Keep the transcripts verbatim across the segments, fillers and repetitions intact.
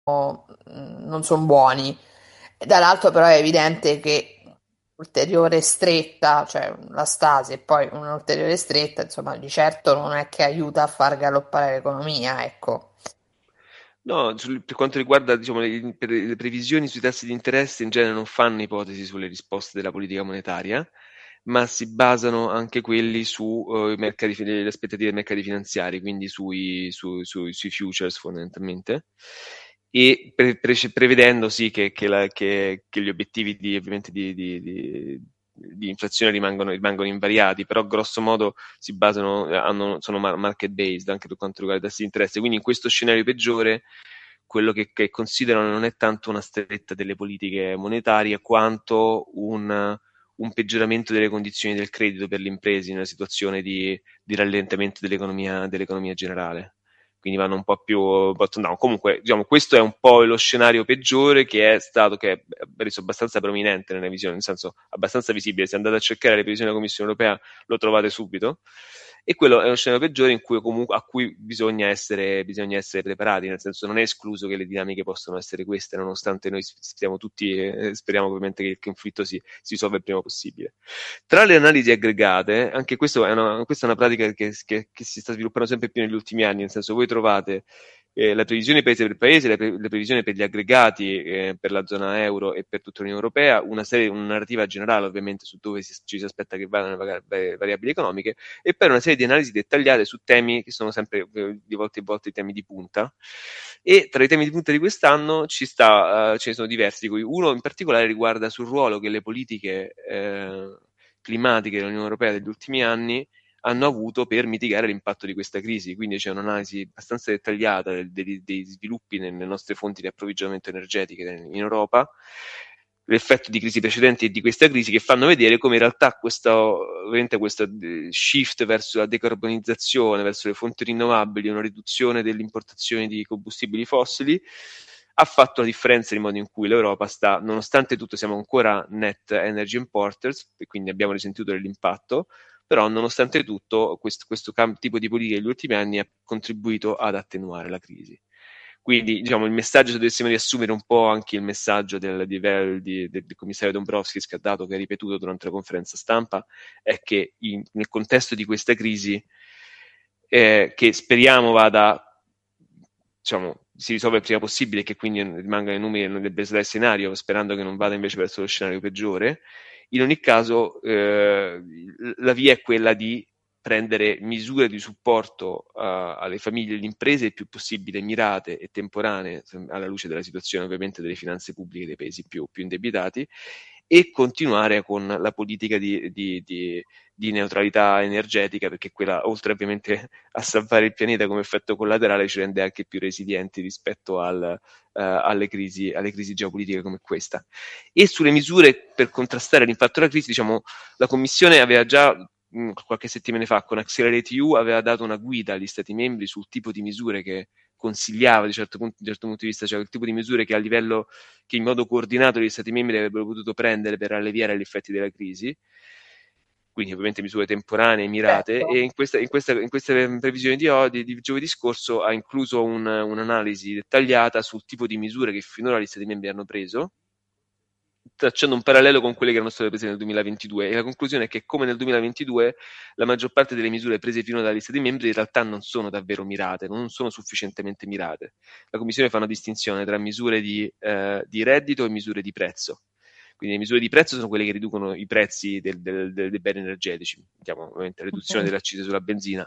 non sono buoni. E dall'altro però è evidente che ulteriore stretta, cioè la Stasi e poi un'ulteriore stretta, insomma, di certo non è che aiuta a far galoppare l'economia, ecco. No, sul- per quanto riguarda, diciamo, le, per le previsioni sui tassi di interesse, in genere non fanno ipotesi sulle risposte della politica monetaria, ma si basano anche quelli su eh, i mercati, fi- le aspettative dei mercati finanziari, quindi sui, su- su- sui futures fondamentalmente, e pre- pre- prevedendo sì che, che la- che- che gli obiettivi di, ovviamente di, di- di- di inflazione rimangono, rimangono invariati, però grosso modo si basano, hanno, sono mar- market based anche per quanto riguarda i tassi di interesse. Quindi in questo scenario peggiore, quello che, che considerano non è tanto una stretta delle politiche monetarie quanto un, un peggioramento delle condizioni del credito per le imprese in una situazione di, di rallentamento dell'economia, dell'economia generale. Quindi vanno un po' più bottom down. Comunque, diciamo, questo è un po' lo scenario peggiore che è stato, che è reso abbastanza prominente nella visione, nel senso abbastanza visibile. Se andate a cercare le previsioni della Commissione europea lo trovate subito. E quello è uno scenario peggiore in cui, comunque, a cui bisogna essere, bisogna essere preparati, nel senso non è escluso che le dinamiche possano essere queste, nonostante noi stiamo tutti, eh, speriamo ovviamente che il conflitto si, si risolva il prima possibile. Tra le analisi aggregate, anche questo è una, questa è una pratica che, che, che si sta sviluppando sempre più negli ultimi anni, nel senso voi trovate eh, la previsione paese per paese, la, pre- la previsione per gli aggregati eh, per la zona euro e per tutta l'Unione Europea, una serie, una narrativa generale ovviamente su dove si, ci si aspetta che vadano le vari- variabili economiche e poi una serie di analisi dettagliate su temi che sono sempre eh, di volta in volta i temi di punta. E tra i temi di punta di quest'anno ci sta, uh, ce ne sono diversi, di cui uno in particolare riguarda sul ruolo che le politiche eh, climatiche dell'Unione Europea degli ultimi anni hanno avuto per mitigare l'impatto di questa crisi. Quindi c'è un'analisi abbastanza dettagliata dei, dei, dei sviluppi nelle nostre fonti di approvvigionamento energetiche in Europa, l'effetto di crisi precedenti e di questa crisi, che fanno vedere come in realtà questo, questo shift verso la decarbonizzazione, verso le fonti rinnovabili, una riduzione delle importazioni di combustibili fossili, ha fatto la differenza nel modo in cui l'Europa sta, nonostante tutto siamo ancora net energy importers, e quindi abbiamo risentito dell'impatto, però nonostante tutto questo, questo cam- tipo di politica negli ultimi anni ha contribuito ad attenuare la crisi. Quindi diciamo, il messaggio, se dovessimo riassumere un po' anche il messaggio del, di, del, di, del commissario Dombrovskis che ha dato, che ha ripetuto durante la conferenza stampa, è che in, nel contesto di questa crisi, eh, che speriamo vada, diciamo, si risolve il prima possibile e che quindi rimangano i numeri del baseline scenario, sperando che non vada invece verso lo scenario peggiore, in ogni caso eh, la via è quella di prendere misure di supporto uh, alle famiglie e alle imprese il più possibile mirate e temporanee, alla luce della situazione ovviamente delle finanze pubbliche dei paesi più, più indebitati, e continuare con la politica di, di, di, di neutralità energetica, perché quella, oltre ovviamente a salvare il pianeta come effetto collaterale, ci rende anche più resilienti rispetto al, uh, alle, crisi, alle crisi geopolitiche come questa. E sulle misure per contrastare l'impatto della crisi, diciamo, la Commissione aveva già mh, qualche settimana fa con Accelerate E U aveva dato una guida agli Stati membri sul tipo di misure che consigliava di certo punto, di certo punto di vista, cioè il tipo di misure che a livello, che in modo coordinato gli Stati membri avrebbero potuto prendere per alleviare gli effetti della crisi, quindi ovviamente misure temporanee, mirate, Certo. e in, questa, in, questa, in queste previsioni di, di, di giovedì scorso ha incluso un, un'analisi dettagliata sul tipo di misure che finora gli Stati membri hanno preso, tracciando un parallelo con quelle che erano state prese nel duemilaventidue, e la conclusione è che come nel duemilaventidue la maggior parte delle misure prese finora dagli Stati membri in realtà non sono davvero mirate, non sono sufficientemente mirate. La Commissione fa una distinzione tra misure di, eh, di reddito e misure di prezzo. Quindi le misure di prezzo sono quelle che riducono i prezzi del, del, del, dei beni energetici, diciamo, ovviamente riduzione delle accise sulla benzina,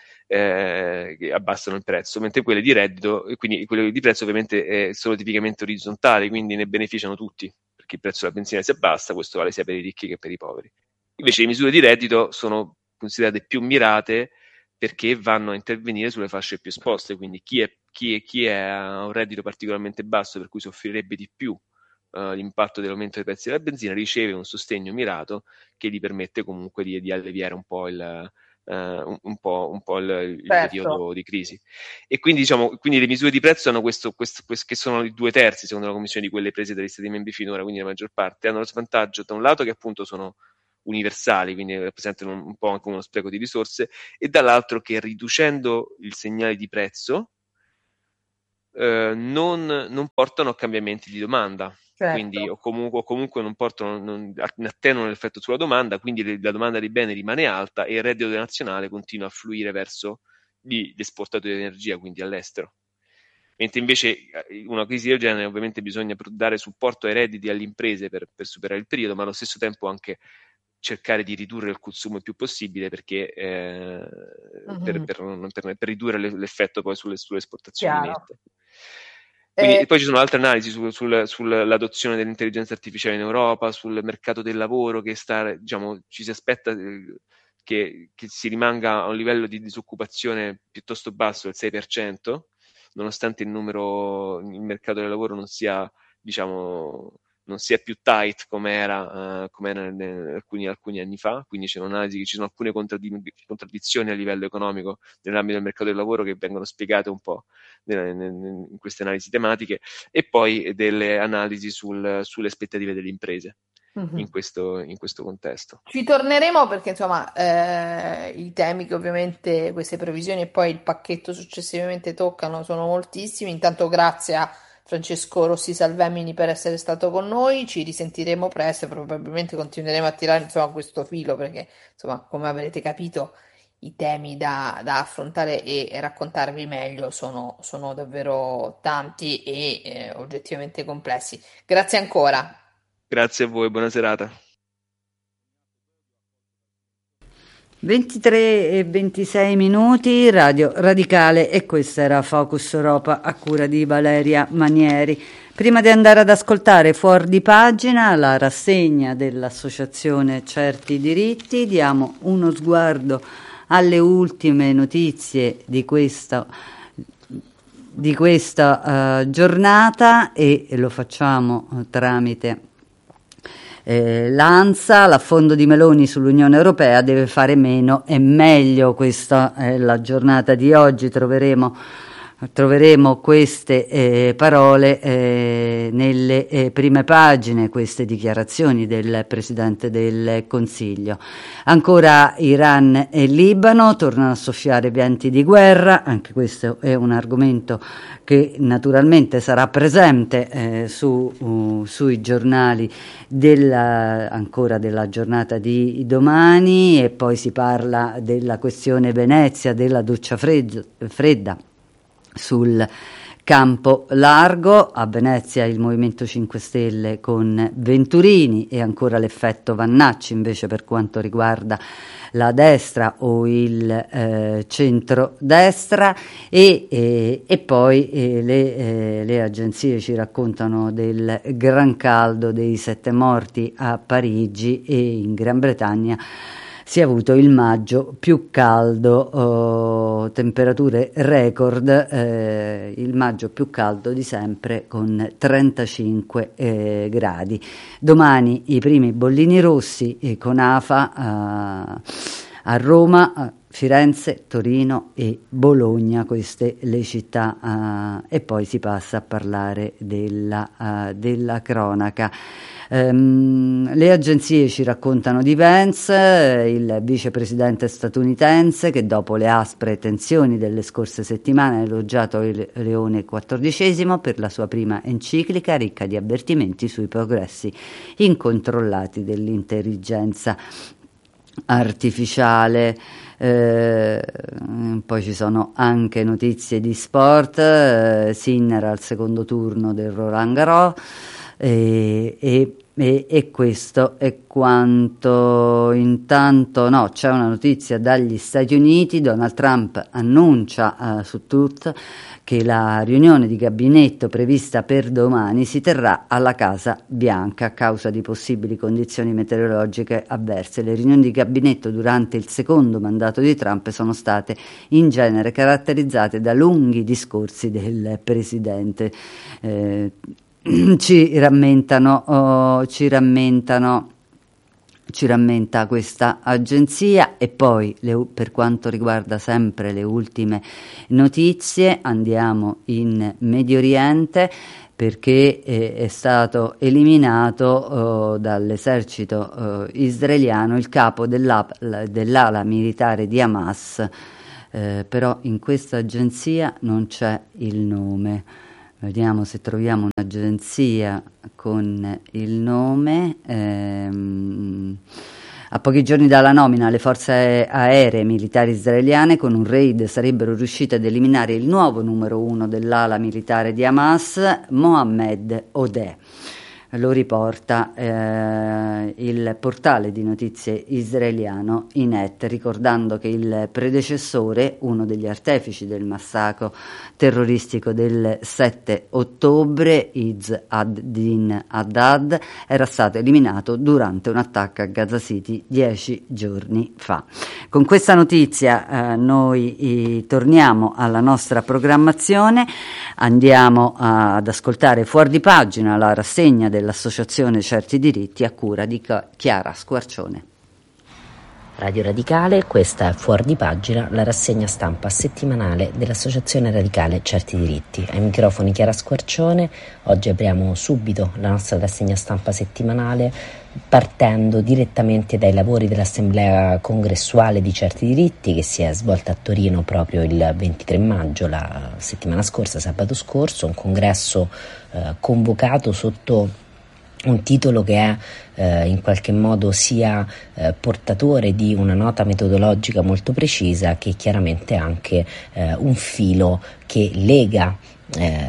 eh, che abbassano il prezzo, mentre quelle di reddito, e quindi quelle di prezzo ovviamente eh, sono tipicamente orizzontali, quindi ne beneficiano tutti, perché il prezzo della benzina si abbassa, questo vale sia per i ricchi che per i poveri. Invece le misure di reddito sono considerate più mirate perché vanno a intervenire sulle fasce più esposte, quindi chi, è, chi, è, chi è a un reddito particolarmente basso, per cui soffrirebbe di più uh, l'impatto dell'aumento dei prezzi della benzina, riceve un sostegno mirato che gli permette comunque di, di alleviare un po' il, uh, un, un po', un po il, il Certo. periodo di crisi. E quindi, diciamo, quindi le misure di prezzo hanno questo, questo, questo, che sono i due terzi, secondo la Commissione, di quelle prese dagli Stati membri finora, quindi la maggior parte, hanno lo svantaggio da un lato che appunto sono universali, quindi rappresentano un, un po' anche uno spreco di risorse, e dall'altro che riducendo il segnale di prezzo eh, non, non portano a cambiamenti di domanda. Quindi, certo. o comunque, o comunque non portano, non, non attenuano l'effetto sulla domanda, quindi la domanda di beni rimane alta e il reddito nazionale continua a fluire verso gli esportatori di energia, quindi all'estero. Mentre invece una crisi del genere ovviamente bisogna dare supporto ai redditi e alle imprese per, per superare il periodo, ma allo stesso tempo anche cercare di ridurre il consumo il più possibile perché, eh, per, Mhm. per, per, per, ridurre l'effetto poi sulle, sulle esportazioni Chiaro. nette. Quindi, Eh, e poi ci sono altre analisi su, sul, sull'adozione dell'intelligenza artificiale in Europa, sul mercato del lavoro che sta, diciamo, ci si aspetta eh, che, che si rimanga a un livello di disoccupazione piuttosto basso, del sei per cento, nonostante il numero, il mercato del lavoro non sia, diciamo, non sia più tight come era, uh, come era nel, alcuni, alcuni anni fa, quindi c'è un'analisi che ci sono alcune contraddizioni a livello economico nell'ambito del mercato del lavoro che vengono spiegate un po' in queste analisi tematiche, e poi delle analisi sul, sulle aspettative delle imprese in mhm. questo, in questo contesto. Ci torneremo perché insomma eh, i temi che ovviamente queste previsioni e poi il pacchetto successivamente toccano sono moltissimi. Intanto grazie a Francesco Rossi Salvemini per essere stato con noi, ci risentiremo presto e probabilmente continueremo a tirare insomma questo filo perché insomma come avrete capito i temi da, da affrontare e, e raccontarvi meglio sono, sono davvero tanti e eh, oggettivamente complessi. Grazie ancora. Grazie a voi, buona serata. ventitré e ventisei minuti, Radio Radicale, e questa era Focus Europa a cura di Valeria Manieri. Prima di andare ad ascoltare Fuori di Pagina, la rassegna dell'associazione Certi Diritti, diamo uno sguardo alle ultime notizie di questo di questa uh, giornata, e lo facciamo uh, tramite eh, l'ANSA. L'affondo di Meloni sull'Unione Europea deve fare meno e meglio. Questa è la giornata di oggi. Troveremo Troveremo queste eh, parole eh, nelle eh, prime pagine, queste dichiarazioni del Presidente del Consiglio. Ancora Iran e Libano, tornano a soffiare venti di guerra, anche questo è un argomento che naturalmente sarà presente eh, su, uh, sui giornali della, ancora della giornata di domani, e poi si parla della questione Venezia, della doccia fredda, fredda sul campo largo. A Venezia il Movimento cinque Stelle con Venturini, e ancora l'effetto Vannacci invece per quanto riguarda la destra o il eh, centro-destra, e, e, e poi eh, le, eh, le agenzie ci raccontano del gran caldo, dei sette morti a Parigi, e in Gran Bretagna si è avuto il maggio più caldo, oh, temperature record, eh, il maggio più caldo di sempre con trentacinque eh, gradi. Domani i primi bollini rossi eh, con AFA eh, a Roma, Firenze, Torino e Bologna, queste le città, uh, e poi si passa a parlare della, uh, della cronaca. Um, le agenzie ci raccontano di Vance, il vicepresidente statunitense, che dopo le aspre tensioni delle scorse settimane ha elogiato il Leone quattordicesimo per la sua prima enciclica ricca di avvertimenti sui progressi incontrollati dell'intelligenza artificiale. Eh, poi ci sono anche notizie di sport, eh, Sinner al secondo turno del Roland Garros, e, e, e, e questo è quanto. Intanto no, c'è una notizia dagli Stati Uniti. Donald Trump annuncia eh, su Truth che la riunione di gabinetto prevista per domani si terrà alla Casa Bianca a causa di possibili condizioni meteorologiche avverse. Le riunioni di gabinetto durante il secondo mandato di Trump sono state in genere caratterizzate da lunghi discorsi del presidente. Eh, ci rammentano, oh, ci rammentano ci rammenta questa agenzia. E poi le, per quanto riguarda sempre le ultime notizie, andiamo in Medio Oriente, perché eh, è stato eliminato oh, dall'esercito oh, israeliano il capo dell'ala, dell'ala militare di Hamas, eh, però in questa agenzia non c'è il nome. Vediamo se troviamo un'agenzia con il nome. Ehm, a pochi giorni dalla nomina, le forze aeree militari israeliane con un raid sarebbero riuscite ad eliminare il nuovo numero uno dell'ala militare di Hamas, Mohammed Odeh. Lo riporta eh, il portale di notizie israeliano Ynet, ricordando che il predecessore, uno degli artefici del massacro terroristico del sette ottobre, Izz ad-Din Haddad, era stato eliminato durante un attacco a Gaza City dieci giorni fa. Con questa notizia eh, noi eh, torniamo alla nostra programmazione, andiamo a, ad ascoltare Fuori di Pagina, la rassegna del l'Associazione Certi Diritti a cura di Chiara Squarcione. Radio Radicale, questa è Fuori di Pagina, la rassegna stampa settimanale dell'Associazione Radicale Certi Diritti. Ai microfoni Chiara Squarcione. Oggi apriamo subito la nostra rassegna stampa settimanale partendo direttamente dai lavori dell'Assemblea Congressuale di Certi Diritti, che si è svolta a Torino proprio il ventitré maggio, la settimana scorsa, sabato scorso, un congresso eh, convocato sotto un titolo che è eh, in qualche modo sia eh, portatore di una nota metodologica molto precisa, che chiaramente anche eh, un filo che lega eh,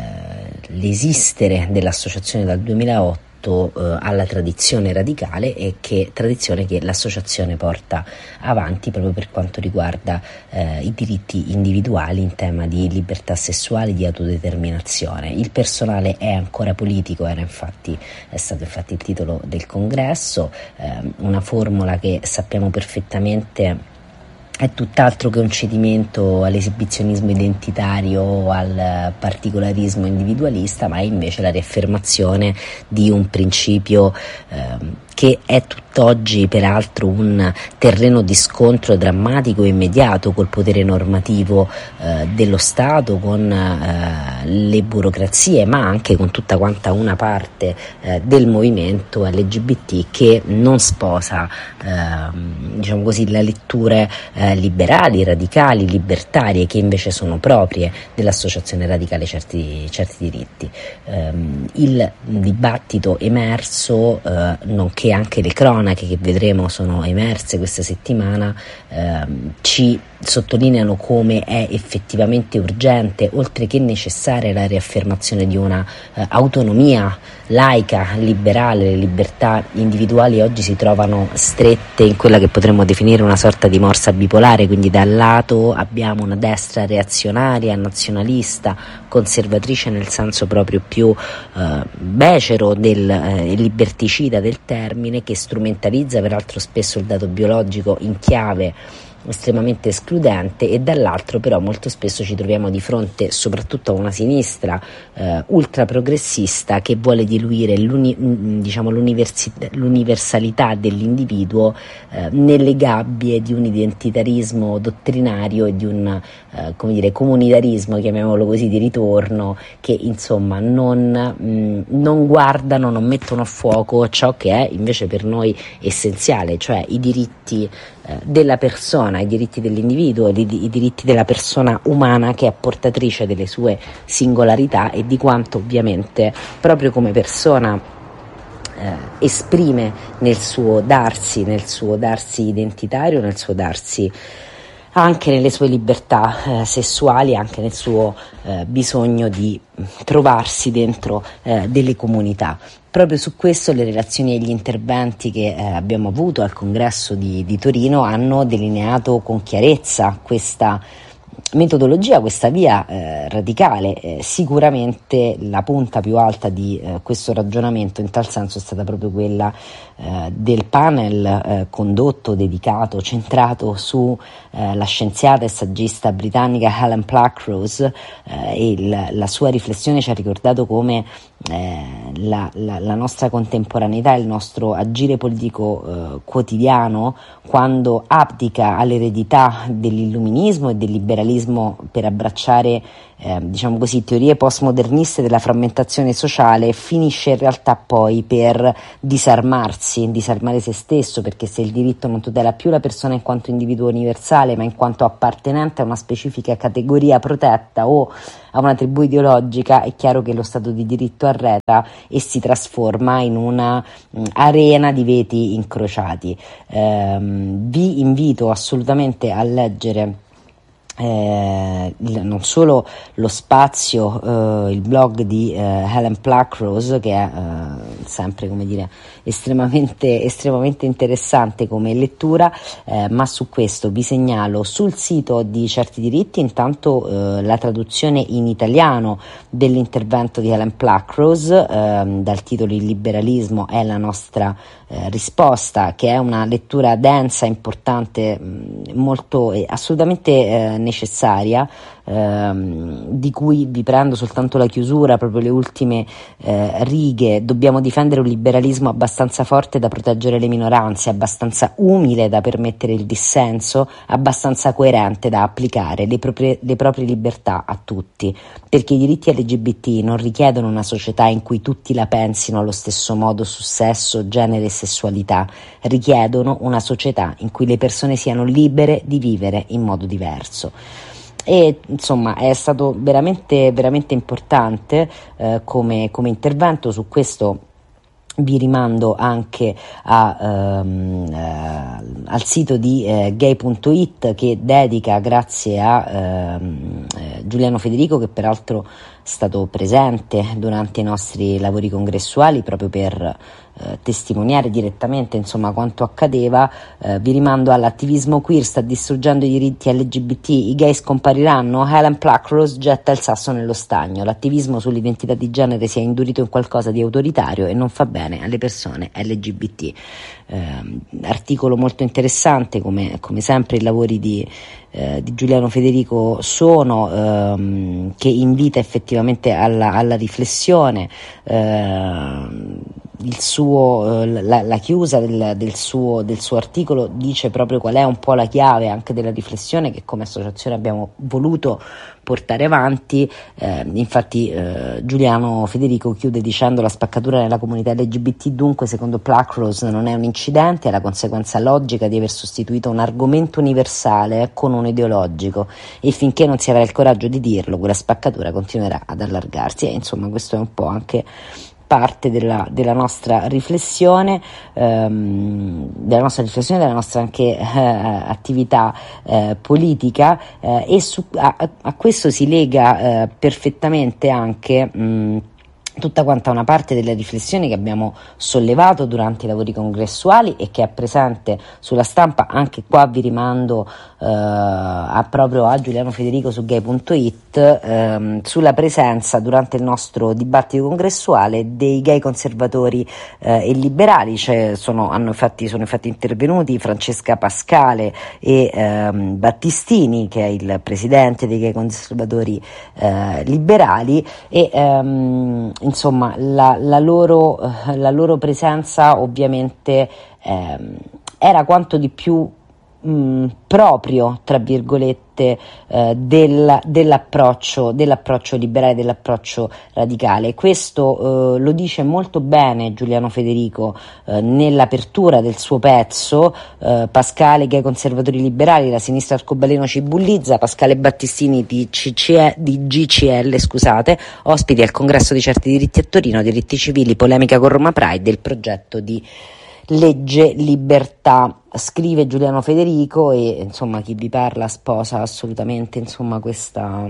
l'esistere dell'associazione dal duemilaotto eh, alla tradizione radicale, e che tradizione che l'associazione porta avanti proprio per quanto riguarda eh, i diritti individuali in tema di libertà sessuale, di autodeterminazione. Il personale è ancora politico, era infatti è stato infatti il titolo del congresso, eh, una formula che sappiamo perfettamente è tutt'altro che un cedimento all'esibizionismo identitario o al particolarismo individualista, ma è invece la riaffermazione di un principio eh, che è tutt'oggi peraltro un terreno di scontro drammatico e immediato col potere normativo eh, dello Stato, con eh, le burocrazie, ma anche con tutta quanta una parte eh, del movimento L G B T che non sposa eh, diciamo così le letture eh, liberali, radicali, libertarie, che invece sono proprie dell'Associazione Radicale Certi, Certi Diritti. Eh, il dibattito emerso, eh, nonché anche le cronache che vedremo sono emerse questa settimana, ehm, ci sottolineano come è effettivamente urgente, oltre che necessaria, la riaffermazione di una eh, autonomia laica, liberale. Le libertà individuali oggi si trovano strette in quella che potremmo definire una sorta di morsa bipolare, quindi da un lato abbiamo una destra reazionaria, nazionalista, conservatrice nel senso proprio più eh, becero del eh, liberticida del termine, che strumentalizza peraltro spesso il dato biologico in chiave estremamente escludente, e dall'altro però molto spesso ci troviamo di fronte soprattutto a una sinistra eh, ultra progressista che vuole diluire l'uni, diciamo, l'universalità dell'individuo eh, nelle gabbie di un identitarismo dottrinario e di un eh, come dire, comunitarismo, chiamiamolo così, di ritorno, che insomma non, mh, non guardano, non mettono a fuoco ciò che è invece per noi essenziale, cioè i diritti eh, della persona, i diritti dell'individuo, i, i diritti della persona umana, che è portatrice delle sue singolarità e di quanto ovviamente proprio come persona eh, esprime nel suo darsi, nel suo darsi identitario, nel suo darsi anche nelle sue libertà eh, sessuali, anche nel suo eh, bisogno di trovarsi dentro eh, delle comunità. Proprio su questo le relazioni e gli interventi che eh, abbiamo avuto al congresso di, di Torino hanno delineato con chiarezza questa metodologia, questa via eh, radicale. Eh, sicuramente la punta più alta di eh, questo ragionamento in tal senso è stata proprio quella eh, del panel eh, condotto, dedicato, centrato su eh, la scienziata e saggista britannica Helen Pluckrose. Eh, e la, la sua riflessione ci ha ricordato come eh, la, la, la nostra contemporaneità, il nostro agire politico eh, quotidiano, quando abdica all'eredità dell'illuminismo e del liberalismo per abbracciare eh, diciamo così, teorie postmoderniste della frammentazione sociale, finisce in realtà poi per disarmarsi, disarmare se stesso, perché se il diritto non tutela più la persona in quanto individuo universale, ma in quanto appartenente a una specifica categoria protetta o a una tribù ideologica, è chiaro che lo Stato di diritto arretra e si trasforma in una mh, arena di veti incrociati. Ehm, vi invito assolutamente a leggere Eh, il, non solo lo spazio, eh, il blog di eh, Helen Pluckrose, che è eh, sempre, come dire, estremamente, estremamente interessante come lettura, eh, ma su questo vi segnalo sul sito di Certi Diritti intanto eh, la traduzione in italiano dell'intervento di Helen Pluckrose eh, dal titolo Il liberalismo è la nostra eh, risposta, che è una lettura densa, importante, mh, molto eh, assolutamente eh, necessaria, ehm, di cui vi prendo soltanto la chiusura, proprio le ultime eh, righe. Dobbiamo difendere un liberalismo abbastanza forte da proteggere le minoranze, abbastanza umile da permettere il dissenso, abbastanza coerente da applicare le proprie, le proprie libertà a tutti, perché i diritti L G B T non richiedono una società in cui tutti la pensino allo stesso modo su sesso, genere e sessualità, richiedono una società in cui le persone siano libere di vivere in modo diverso. E insomma è stato veramente veramente importante eh, come, come intervento. Su questo vi rimando anche a, um, uh, al sito di uh, gay punto it, che dedica, grazie a uh, Giuliano Federico, che peraltro è stato presente durante i nostri lavori congressuali proprio per uh, testimoniare direttamente insomma quanto accadeva. Uh, vi rimando all'attivismo queer sta distruggendo i diritti L G B T, i gay scompariranno, Helen Pluckrose getta il sasso nello stagno, l'attivismo sull'identità di genere si è indurito in qualcosa di autoritario e non fa bene alle persone L G B T. Eh, articolo molto interessante, come, come sempre i lavori di, eh, di Giuliano Federico sono, ehm, che invita effettivamente alla, alla riflessione. Eh, il suo, eh, la, la chiusa del, del, suo, del suo articolo dice proprio qual è un po' la chiave anche della riflessione che come associazione abbiamo voluto portare avanti. Eh, infatti eh, Giuliano Federico chiude dicendo: la spaccatura nella comunità L G B T dunque secondo Pluckrose non è un incidente, è la conseguenza logica di aver sostituito un argomento universale con uno ideologico, e finché non si avrà il coraggio di dirlo quella spaccatura continuerà ad allargarsi. E insomma questo è un po' anche parte della, della nostra riflessione, ehm, della nostra riflessione, della nostra anche eh, attività eh, politica, eh, e su, a, a questo si lega eh, perfettamente anche mh, tutta quanta una parte delle riflessioni che abbiamo sollevato durante i lavori congressuali e che è presente sulla stampa. Anche qua vi rimando eh, a, proprio a Giuliano Federico su gay punto it, ehm, sulla presenza durante il nostro dibattito congressuale dei gay conservatori eh, e liberali. Cioè sono, hanno infatti, sono infatti intervenuti Francesca Pascale e ehm, Battistini, che è il presidente dei gay conservatori eh, liberali, e ehm, insomma la, la, loro, la loro presenza ovviamente ehm, era quanto di più mh, proprio, tra virgolette, eh, del, dell'approccio, dell'approccio liberale, dell'approccio radicale. Questo eh, lo dice molto bene Giuliano Federico eh, nell'apertura del suo pezzo. eh, Pascale che ai conservatori liberali, la sinistra arcobaleno ci bullizza, Pascale Battistini di, C C E, di G C L, scusate, ospiti al congresso di Certi Diritti a Torino, diritti civili, polemica con Roma Pride, il progetto di legge libertà. Scrive Giuliano Federico e insomma chi vi parla sposa assolutamente insomma questa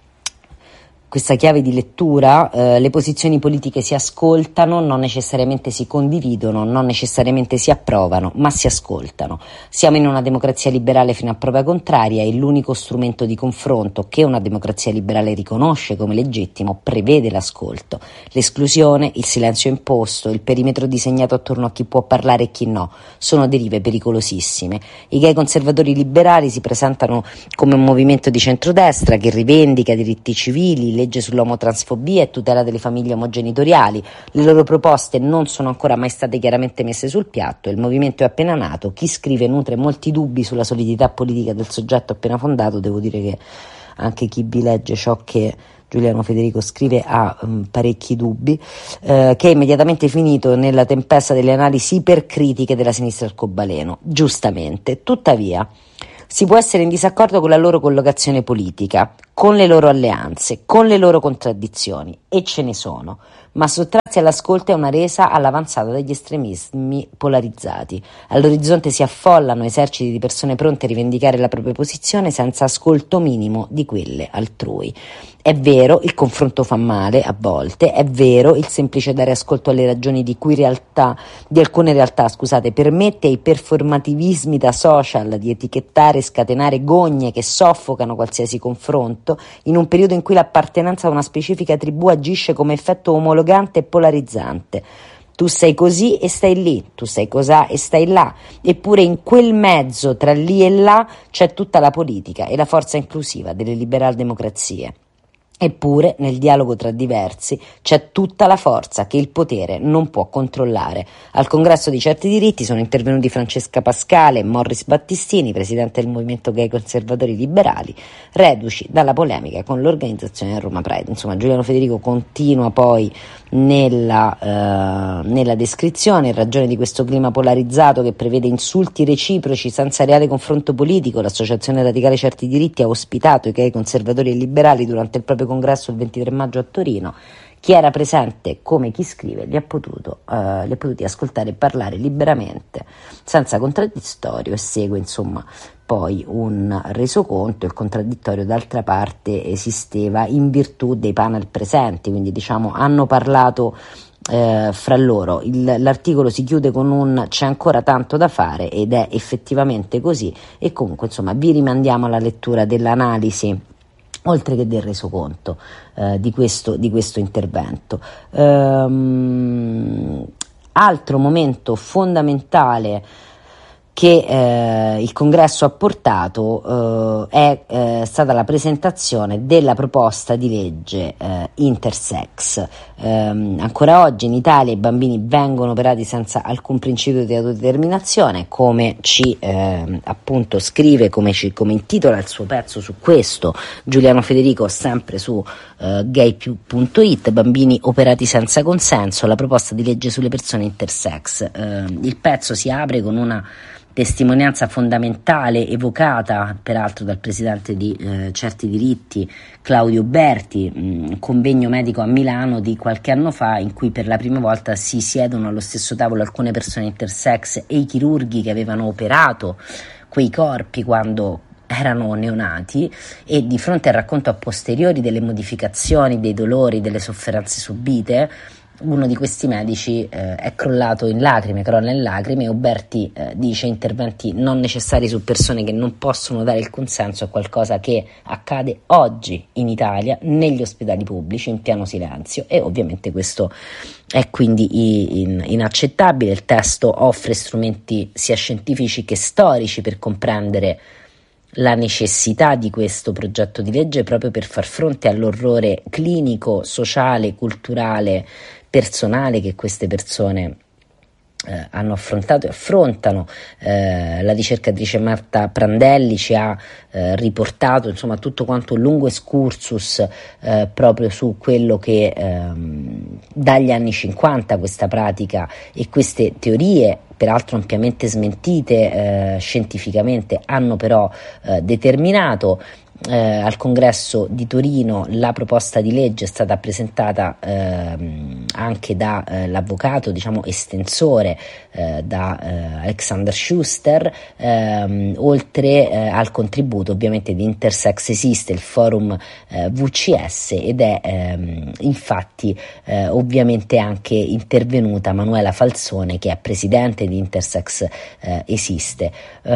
questa chiave di lettura. Eh, le posizioni politiche si ascoltano, non necessariamente si condividono, non necessariamente si approvano, ma si ascoltano. Siamo in una democrazia liberale fino a prova contraria e l'unico strumento di confronto che una democrazia liberale riconosce come legittimo prevede l'ascolto. L'esclusione, il silenzio imposto, il perimetro disegnato attorno a chi può parlare e chi no, sono derive pericolosissime. I gay conservatori liberali si presentano come un movimento di centrodestra che rivendica diritti civili, legge sull'omotransfobia e tutela delle famiglie omogenitoriali. Le loro proposte non sono ancora mai state chiaramente messe sul piatto, il movimento è appena nato, chi scrive nutre molti dubbi sulla solidità politica del soggetto appena fondato. Devo dire che anche chi vi legge ciò che Giuliano Federico scrive ha um, parecchi dubbi, eh, che è immediatamente finito nella tempesta delle analisi ipercritiche della sinistra arcobaleno, giustamente. Tuttavia si può essere in disaccordo con la loro collocazione politica, con le loro alleanze, con le loro contraddizioni, e ce ne sono, ma sottrarsi all'ascolto è una resa all'avanzata degli estremismi polarizzati. All'orizzonte si affollano eserciti di persone pronte a rivendicare la propria posizione senza ascolto minimo di quelle altrui. È vero, il confronto fa male a volte, è vero, il semplice dare ascolto alle ragioni di cui realtà, di alcune realtà, scusate, permette ai performativismi da social di etichettare e scatenare gogne che soffocano qualsiasi confronto, in un periodo in cui l'appartenenza a una specifica tribù agisce come effetto omologante e polarizzante. Tu sei così e stai lì, tu sei cosà e stai là, eppure in quel mezzo tra lì e là c'è tutta la politica e la forza inclusiva delle liberal democrazie. Eppure nel dialogo tra diversi c'è tutta la forza che il potere non può controllare. Al congresso di certi diritti sono intervenuti Francesca Pascale e Morris Battistini, presidente del movimento gay conservatori liberali, reduci dalla polemica con l'organizzazione Roma Pride. Insomma, Giuliano Federico continua poi nella, eh, nella descrizione: in ragione di questo clima polarizzato che prevede insulti reciproci senza reale confronto politico, l'associazione radicale Certi Diritti ha ospitato i gay conservatori e liberali durante il proprio congresso il ventitré maggio a Torino. Chi era presente, come chi scrive, li ha potuto, eh, li ha potuti ascoltare e parlare liberamente, senza contraddittorio, e segue insomma poi un resoconto. Il contraddittorio d'altra parte esisteva in virtù dei panel presenti, quindi diciamo hanno parlato eh, fra loro. Il, l'articolo si chiude con un "c'è ancora tanto da fare", ed è effettivamente così, e comunque insomma vi rimandiamo alla lettura dell'analisi oltre che del resoconto eh, di, questo, di questo intervento. Ehm, altro momento fondamentale che eh, il congresso ha portato eh, è eh, stata la presentazione della proposta di legge eh, intersex. Eh, ancora oggi in Italia i bambini vengono operati senza alcun principio di autodeterminazione, come ci eh, appunto scrive, come, ci, come intitola il suo pezzo su questo Giuliano Federico, sempre su eh, gay punto it, bambini operati senza consenso, la proposta di legge sulle persone intersex. Eh, il pezzo si apre con una testimonianza fondamentale evocata peraltro dal presidente di eh, Certi Diritti, Claudio Berti, mh, convegno medico a Milano di qualche anno fa, in cui per la prima volta si siedono allo stesso tavolo alcune persone intersex e i chirurghi che avevano operato quei corpi quando erano neonati, e di fronte al racconto a posteriori delle modificazioni, dei dolori, delle sofferenze subite, uno di questi medici eh, è crollato in lacrime, crolla in lacrime, e Uberti eh, dice: interventi non necessari su persone che non possono dare il consenso è qualcosa che accade oggi in Italia negli ospedali pubblici in pieno silenzio, e ovviamente questo è quindi in, inaccettabile. Il testo offre strumenti sia scientifici che storici per comprendere la necessità di questo progetto di legge, proprio per far fronte all'orrore clinico, sociale, culturale, personale che queste persone eh, hanno affrontato e affrontano. Eh, la ricercatrice Marta Prandelli ci ha eh, riportato insomma tutto quanto un lungo excursus eh, proprio su quello che ehm, dagli anni cinquanta questa pratica e queste teorie, peraltro ampiamente smentite eh, scientificamente, hanno però eh, determinato. Eh, al congresso di Torino la proposta di legge è stata presentata ehm, anche da eh, l'avvocato, diciamo estensore, eh, da eh, Alexander Schuster, ehm, oltre eh, al contributo ovviamente di Intersex Esiste, il forum eh, V C S, ed è ehm, infatti eh, ovviamente anche intervenuta Manuela Falzone, che è presidente di Intersex eh, Esiste.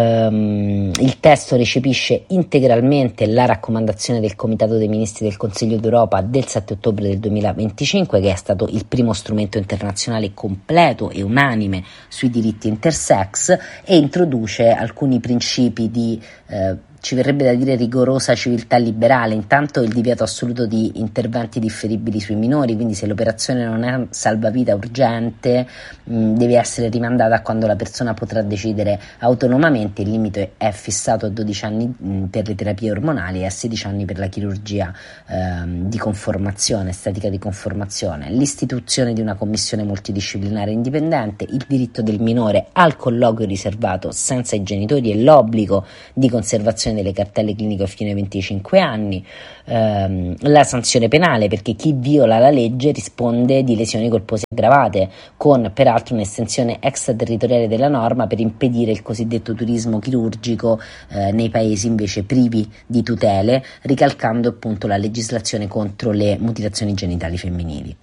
Ehm, il testo recepisce integralmente la raccomandazione del Comitato dei Ministri del Consiglio d'Europa del sette ottobre del duemilaventicinque, che è stato il primo strumento internazionale completo e unanime sui diritti intersex, e introduce alcuni principi di eh, ci verrebbe da dire rigorosa civiltà liberale. Intanto il divieto assoluto di interventi differibili sui minori, quindi se l'operazione non è salvavita urgente mh, deve essere rimandata a quando la persona potrà decidere autonomamente. Il limite è fissato a dodici anni mh, per le terapie ormonali e a sedici anni per la chirurgia ehm, di conformazione, estetica di conformazione. L'istituzione di una commissione multidisciplinare indipendente, il diritto del minore al colloquio riservato senza i genitori e l'obbligo di conservazione delle cartelle cliniche fino ai venticinque anni, ehm, la sanzione penale perché chi viola la legge risponde di lesioni colpose aggravate, con peraltro un'estensione extraterritoriale della norma per impedire il cosiddetto turismo chirurgico eh, nei paesi invece privi di tutele, ricalcando appunto la legislazione contro le mutilazioni genitali femminili.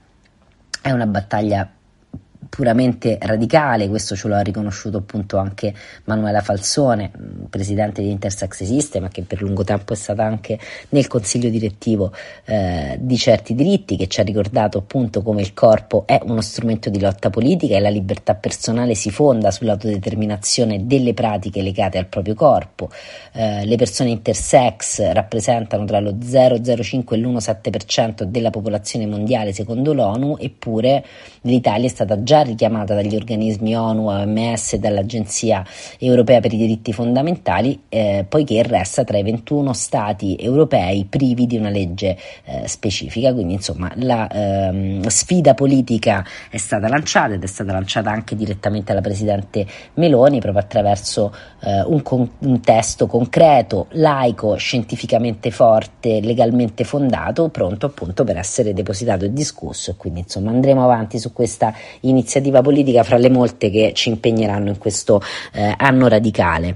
È una battaglia puramente radicale, questo ce lo ha riconosciuto appunto anche Manuela Falzone, presidente di Intersex Esiste, ma che per lungo tempo è stata anche nel consiglio direttivo eh, di Certi Diritti, che ci ha ricordato appunto come il corpo è uno strumento di lotta politica e la libertà personale si fonda sull'autodeterminazione delle pratiche legate al proprio corpo. Eh, le persone intersex rappresentano tra lo zero virgola zero cinque e l'uno virgola sette per cento della popolazione mondiale secondo l'ONU, eppure l'Italia è stata già richiamata dagli organismi ONU, O M S e dall'Agenzia Europea per i Diritti Fondamentali, eh, poiché resta tra i ventuno stati europei privi di una legge eh, specifica. Quindi insomma la ehm, sfida politica è stata lanciata ed è stata lanciata anche direttamente alla Presidente Meloni proprio attraverso eh, un, con- un testo concreto, laico, scientificamente forte, legalmente fondato, pronto appunto per essere depositato e discusso. E quindi insomma andremo avanti su questa iniziativa politica fra le molte che ci impegneranno in questo eh, anno radicale.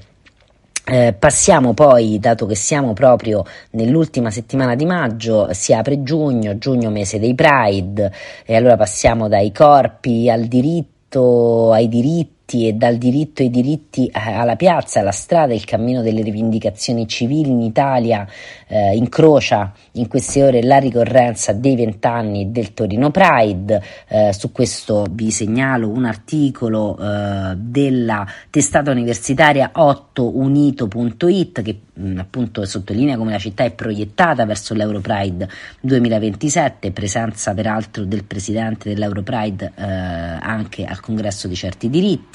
Eh, passiamo poi, dato che siamo proprio nell'ultima settimana di maggio, si apre giugno, giugno mese dei Pride, e allora passiamo dai corpi al diritto, ai diritti, e dal diritto ai diritti alla piazza, alla strada. Il cammino delle rivendicazioni civili in Italia eh, incrocia in queste ore la ricorrenza dei vent'anni del Torino Pride. Eh, su questo vi segnalo un articolo eh, della testata universitaria otto unito punto it che mh, appunto sottolinea come la città è proiettata verso l'Europride duemilaventisette, presenza peraltro del presidente dell'Europride eh, anche al congresso di Certi Diritti.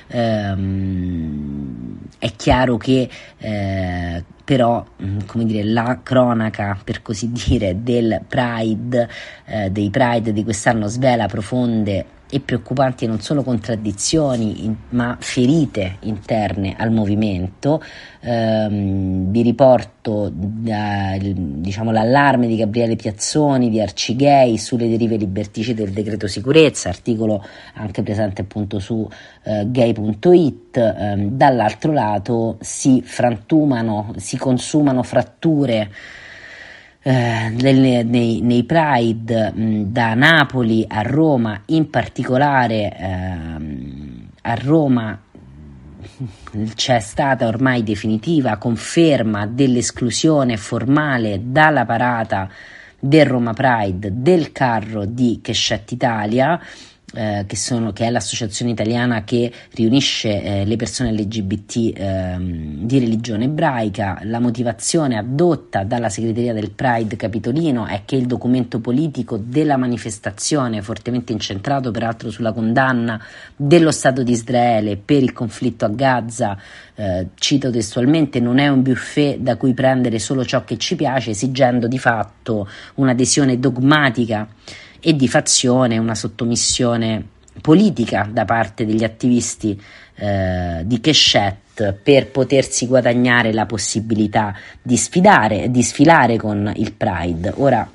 Ehm, è chiaro che eh, però come dire, la cronaca per così dire del Pride, eh, dei Pride di quest'anno svela profonde e preoccupanti non solo contraddizioni in, ma ferite interne al movimento. Ehm, vi riporto da, diciamo, l'allarme di Gabriele Piazzoni di Arcigay sulle derive liberticide del decreto sicurezza, articolo anche presente appunto su eh, gay punto it. Ehm, dall'altro lato si frantumano, si consumano fratture Eh, nelle, nei, nei Pride mh, da Napoli a Roma, in particolare ehm, a Roma c'è stata ormai definitiva conferma dell'esclusione formale dalla parata del Roma Pride del carro di Keshet Italia, Eh, che, sono, che è l'associazione italiana che riunisce eh, le persone L G B T eh, di religione ebraica. La motivazione addotta dalla segreteria del Pride Capitolino è che il documento politico della manifestazione, fortemente incentrato peraltro sulla condanna dello Stato di Israele per il conflitto a Gaza, eh, cito testualmente, non è un buffet da cui prendere solo ciò che ci piace, esigendo di fatto un'adesione dogmatica e di fazione, una sottomissione politica da parte degli attivisti eh, di Keshet per potersi guadagnare la possibilità di sfidare, di sfilare con il Pride. Ora,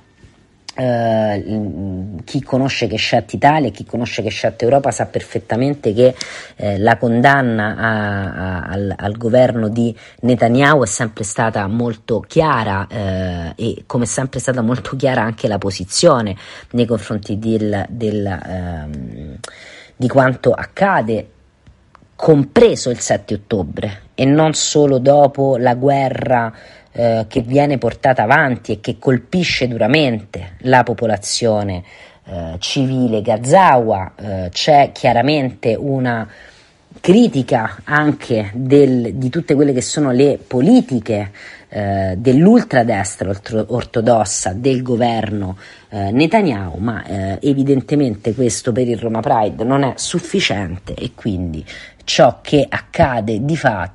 Uh, chi conosce Keshet Italia e chi conosce Keshet Europa sa perfettamente che eh, la condanna a, a, al, al governo di Netanyahu è sempre stata molto chiara eh, e come è sempre stata molto chiara anche la posizione nei confronti del, del, ehm, di quanto accade, compreso il sette ottobre e non solo dopo la guerra Eh, che viene portata avanti e che colpisce duramente la popolazione eh, civile gazawa. Eh, c'è chiaramente una critica anche del, di tutte quelle che sono le politiche eh, dell'ultradestra ortodossa del governo eh, Netanyahu, ma eh, evidentemente questo per il Roma Pride non è sufficiente, e quindi ciò che accade di fatto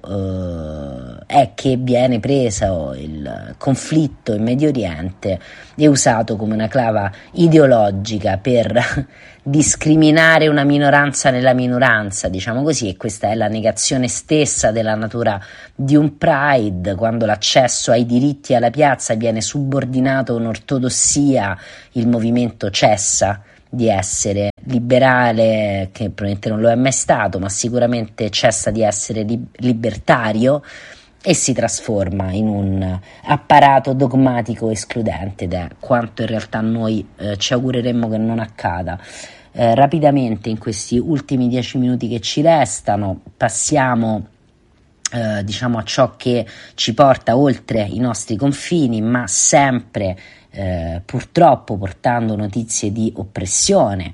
Uh, è che viene preso il conflitto in Medio Oriente e usato come una clava ideologica per discriminare una minoranza nella minoranza, diciamo così, e questa è la negazione stessa della natura di un Pride, quando l'accesso ai diritti alla piazza viene subordinato a un'ortodossia. Il movimento cessa di essere liberale, che probabilmente non lo è mai stato, ma sicuramente cessa di essere li- libertario e si trasforma in un apparato dogmatico escludente, ed è quanto in realtà noi eh, ci augureremmo che non accada. Eh, rapidamente, in questi ultimi dieci minuti che ci restano, passiamo eh, diciamo a ciò che ci porta oltre i nostri confini, ma sempre Eh, purtroppo portando notizie di oppressione.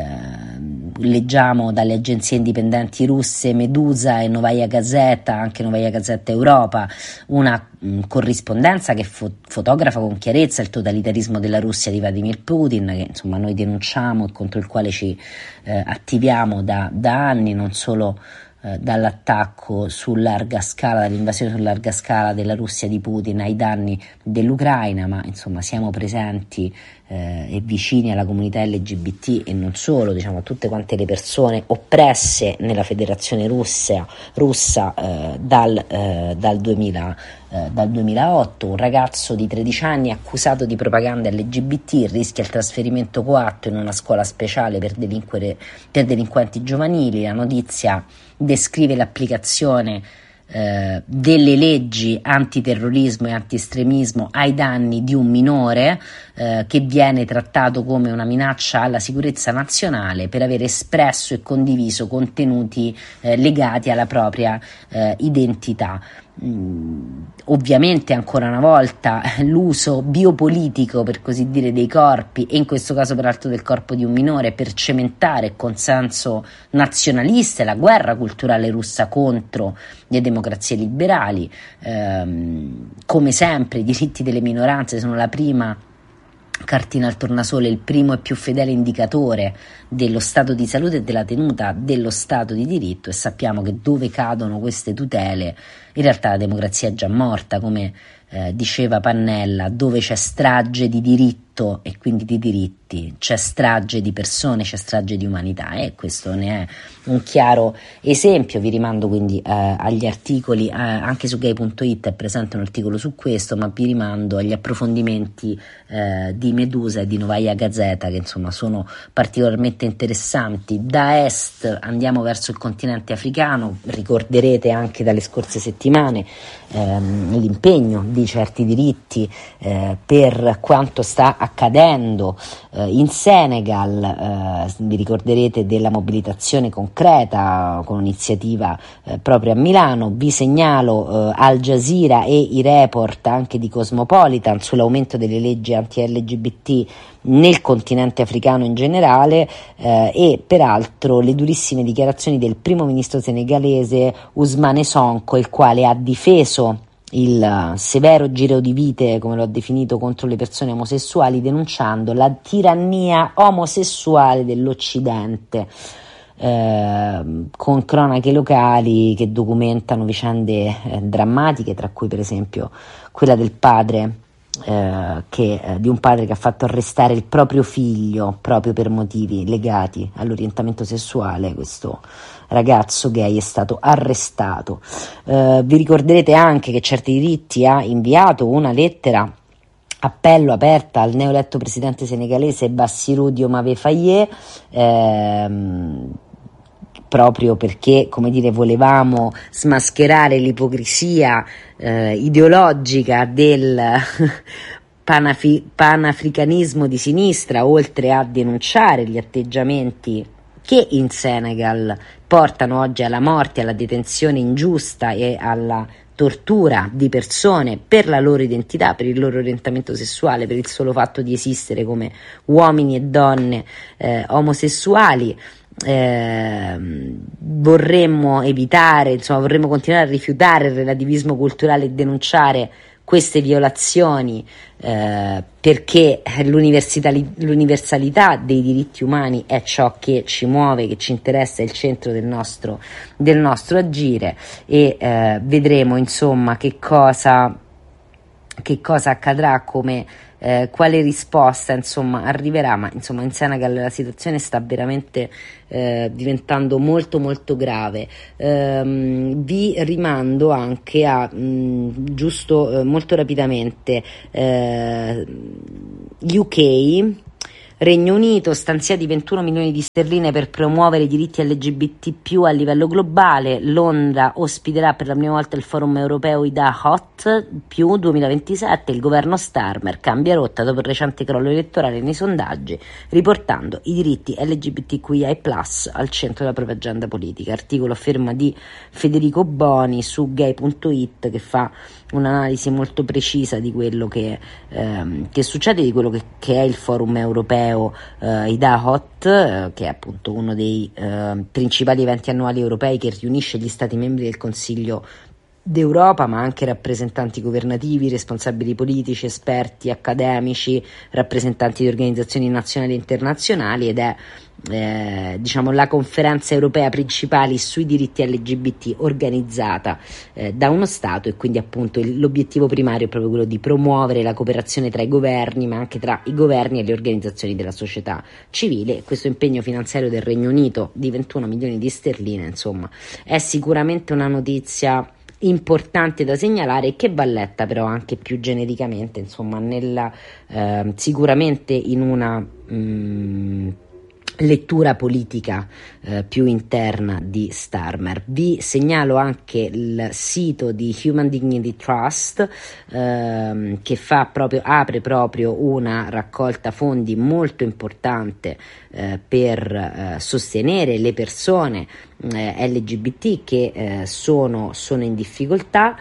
Eh, leggiamo dalle agenzie indipendenti russe Medusa e Novaya Gazeta, anche Novaya Gazeta Europa, una mh, corrispondenza che fo- fotografa con chiarezza il totalitarismo della Russia di Vladimir Putin, che insomma noi denunciamo e contro il quale ci eh, attiviamo da, da anni, non solo Eh, dall'attacco su larga scala, dall'invasione su larga scala della Russia di Putin ai danni dell'Ucraina, ma insomma siamo presenti eh, e vicini alla comunità L G B T e non solo, diciamo a tutte quante le persone oppresse nella Federazione Russia, russa eh, dal, eh, dal, duemila, eh, dal duemilaotto. Un ragazzo di tredici anni accusato di propaganda L G B T rischia il trasferimento coatto in una scuola speciale per, delinquere, per delinquenti giovanili. La notizia descrive l'applicazione eh, delle leggi antiterrorismo e antiestremismo ai danni di un minore eh, che viene trattato come una minaccia alla sicurezza nazionale per aver espresso e condiviso contenuti eh, legati alla propria eh, identità. Mm, ovviamente ancora una volta l'uso biopolitico, per così dire, dei corpi, e in questo caso peraltro del corpo di un minore, per cementare il consenso nazionalista e la guerra culturale russa contro le democrazie liberali. Ehm, come sempre i diritti delle minoranze sono la prima cartina al tornasole, il primo e più fedele indicatore dello stato di salute e della tenuta dello stato di diritto, e sappiamo che dove cadono queste tutele in realtà la democrazia è già morta, come eh, diceva Pannella: dove c'è strage di diritto e quindi di diritti c'è strage di persone, c'è strage di umanità, e questo ne è un chiaro esempio. Vi rimando quindi eh, agli articoli, eh, anche su gay punto it è presente un articolo su questo, ma vi rimando agli approfondimenti eh, di Medusa e di Novaya Gazeta, che insomma sono particolarmente interessanti. Da est andiamo verso il continente africano. Ricorderete anche dalle scorse settimane ehm, l'impegno di certi diritti eh, per quanto sta accadendo eh, in Senegal. Eh, vi ricorderete della mobilitazione concreta con un'iniziativa eh, proprio a Milano. Vi segnalo eh, Al Jazeera e i report anche di Cosmopolitan sull'aumento delle leggi anti-L G B T nel continente africano in generale, eh, e peraltro le durissime dichiarazioni del primo ministro senegalese Ousmane Sonko, il quale ha difeso il severo giro di vite, come l'ho definito, contro le persone omosessuali, denunciando la tirannia omosessuale dell'Occidente, eh, con cronache locali che documentano vicende eh, drammatiche, tra cui per esempio quella del padre Eh, che, eh, di un padre che ha fatto arrestare il proprio figlio proprio per motivi legati all'orientamento sessuale. Questo ragazzo gay è stato arrestato. Eh, vi ricorderete anche che Certi Diritti ha inviato una lettera appello aperta al neoeletto presidente senegalese Bassirou Diomaye Faye, ehm, proprio perché, come dire, volevamo smascherare l'ipocrisia eh, ideologica del panafi- panafricanismo di sinistra, oltre a denunciare gli atteggiamenti che in Senegal portano oggi alla morte, alla detenzione ingiusta e alla tortura di persone per la loro identità, per il loro orientamento sessuale, per il solo fatto di esistere come uomini e donne eh, omosessuali. eh, vorremmo evitare, insomma vorremmo continuare a rifiutare il relativismo culturale e denunciare queste violazioni, eh, perché l'universalità dei diritti umani è ciò che ci muove, che ci interessa, è il centro del nostro, del nostro agire, e eh, vedremo insomma che cosa, che cosa accadrà, come eh, quale risposta insomma arriverà, ma insomma in Senegal la situazione sta veramente eh, diventando molto molto grave. Ehm, vi rimando anche a mh, giusto eh, molto rapidamente eh, U K. Regno Unito, stanziati ventuno milioni di sterline per promuovere i diritti L G B T più a livello globale. Londra ospiterà per la prima volta il forum europeo I D A Hot più duemilaventisette. Il governo Starmer cambia rotta dopo il recente crollo elettorale nei sondaggi, riportando i diritti L G B T Q I A plus al centro della propria agenda politica. Articolo a firma di Federico Boni su gay punto it, che fa un'analisi molto precisa di quello che, ehm, che succede, di quello che, che è il forum europeo Uh, I D A Hot, uh, che è appunto uno dei uh, principali eventi annuali europei che riunisce gli stati membri del Consiglio d'Europa, ma anche rappresentanti governativi, responsabili politici, esperti, accademici, rappresentanti di organizzazioni nazionali e internazionali, ed è eh, diciamo la conferenza europea principale sui diritti L G B T organizzata eh, da uno Stato, e quindi appunto il, l'obiettivo primario è proprio quello di promuovere la cooperazione tra i governi, ma anche tra i governi e le organizzazioni della società civile. Questo impegno finanziario del Regno Unito di ventuno milioni di sterline insomma è sicuramente una notizia importante da segnalare, che va letta però anche più genericamente, insomma nella eh, sicuramente in una mh, lettura politica eh, più interna di Starmer. Vi segnalo anche il sito di Human Dignity Trust ehm, che fa proprio, apre proprio una raccolta fondi molto importante eh, per eh, sostenere le persone eh, L G B T che eh, sono, sono in difficoltà.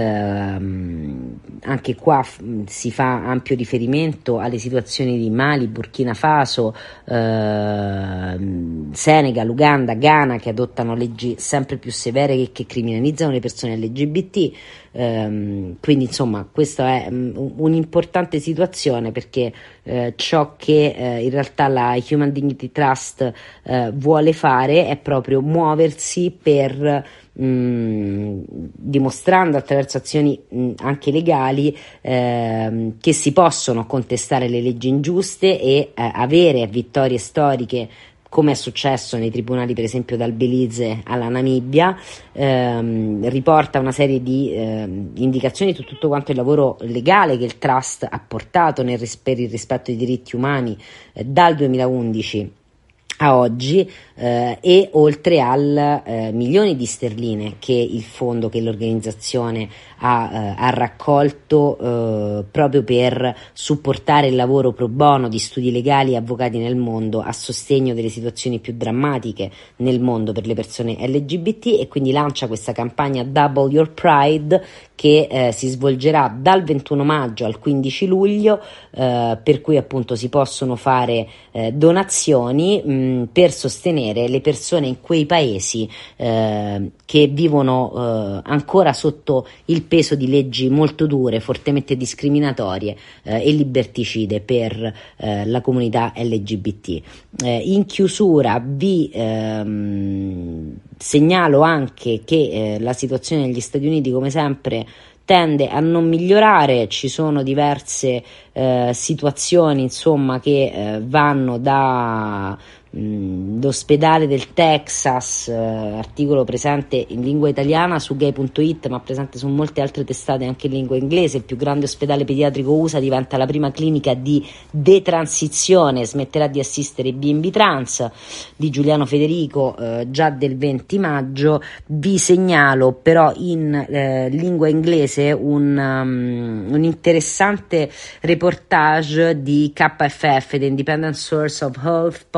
Ehm, anche qua f- si fa ampio riferimento alle situazioni di Mali, Burkina Faso, eh, Senegal, Uganda, Ghana, che adottano leggi sempre più severe che, che criminalizzano le persone L G B T. Um, quindi insomma questa è um, un'importante situazione, perché uh, ciò che uh, in realtà la Human Dignity Trust uh, vuole fare è proprio muoversi per um, dimostrando attraverso azioni um, anche legali uh, che si possono contestare le leggi ingiuste e uh, avere vittorie storiche, come è successo nei tribunali per esempio dal Belize alla Namibia. Ehm, riporta una serie di ehm, indicazioni su tutto quanto il lavoro legale che il Trust ha portato nel ris- per il rispetto dei diritti umani eh, dal duemilaundici a oggi, eh, e oltre al eh, milioni di sterline che il fondo, che l'organizzazione ha, eh, ha raccolto eh, proprio per supportare il lavoro pro bono di studi legali e avvocati nel mondo a sostegno delle situazioni più drammatiche nel mondo per le persone L G B T, e quindi lancia questa campagna Double Your Pride che eh, si svolgerà dal ventuno maggio al quindici luglio, eh, per cui appunto si possono fare eh, donazioni mh, per sostenere le persone in quei paesi eh, che vivono eh, ancora sotto il peso di leggi molto dure, fortemente discriminatorie eh, e liberticide per eh, la comunità L G B T. Eh, in chiusura vi ehm, segnalo anche che eh, la situazione negli Stati Uniti, come sempre, tende a non migliorare. Ci sono diverse eh, situazioni insomma che eh, vanno da l'ospedale del Texas, eh, articolo presente in lingua italiana su gay punto it ma presente su molte altre testate anche in lingua inglese. Il più grande ospedale pediatrico U S A diventa la prima clinica di detransizione, smetterà di assistere i bimbi trans, di Giuliano Federico, eh, già del venti maggio. Vi segnalo però in eh, lingua inglese un, um, un interessante reportage di K F F, The Independent Source of Health Policy